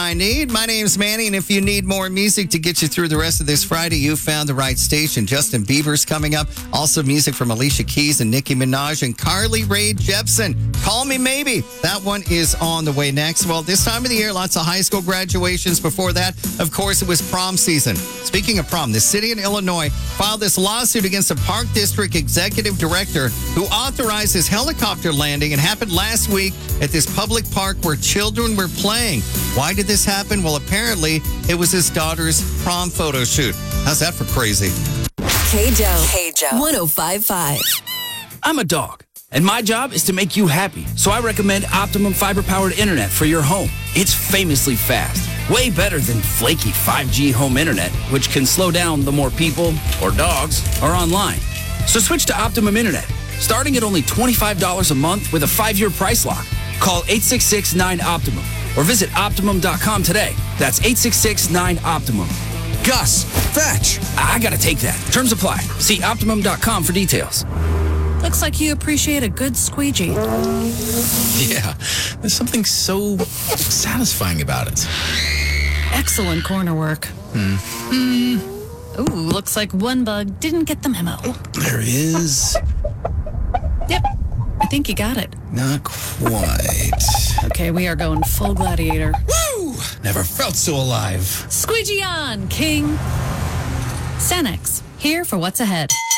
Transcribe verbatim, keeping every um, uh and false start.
I need. My name's Manny, and if you need more music to get you through the rest of this Friday, you found the right station. Justin Bieber's coming up. Also music from Alicia Keys and Nicki Minaj and Carly Rae Jepsen. Call Me Maybe. That one is on the way next. Well, this time of the year, lots of high school graduations. Before that, of course, it was prom season. Speaking of prom, the city in Illinois filed this lawsuit against a Park District executive director who authorized this helicopter landing. It happened last week at this public park where children were playing. Why did this happen? Well, apparently it was his daughter's prom photo shoot. How's that for crazy? K-Joe. K-Joe. one oh five point five. I'm a dog, and my job is to make you happy. So I recommend Optimum fiber-powered internet for your home. It's famously fast, way better than flaky five G home internet, which can slow down the more people or dogs are online. So switch to Optimum Internet, starting at only twenty-five dollars a month with a five-year price lock. Call eight six six nine Optimum or visit Optimum dot com today. That's eight six six nine Optimum. Gus, fetch. I gotta take that. Terms apply. See Optimum dot com for details. Looks like you appreciate a good squeegee. Yeah, there's something so satisfying about it. Excellent corner work. Hmm. Mm. Ooh, looks like one bug didn't get the memo. Oh, there is. Yep, I think you got it. Not quite. Okay, we are going full gladiator. Woo! Never felt so alive. Squeegee on, King. Sanex, here for what's ahead.